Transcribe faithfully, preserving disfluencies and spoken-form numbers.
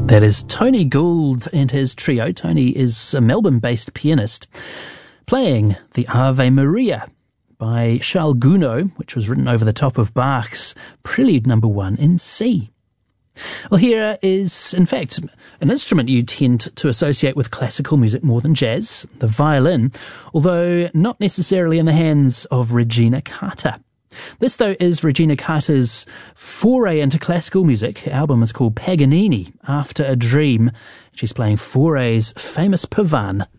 That is Tony Gould and his trio. Tony is a Melbourne-based pianist playing the Ave Maria by Charles Gounod, which was written over the top of Bach's Prelude Number One in C. Well, here is, in fact, an instrument you tend to associate with classical music more than jazz, the violin, although not necessarily in the hands of Regina Carter. This, though, is Regina Carter's foray into classical music. Her album is called Paganini, After a Dream. She's playing Fauré's famous Pavane.